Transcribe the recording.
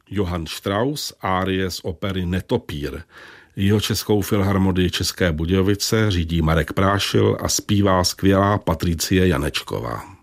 Johann Strauss árie z opery Netopír. Jihočeskou filharmonii České Budějovice řídí Marek Prášil a zpívá skvělá Patricie Janečková.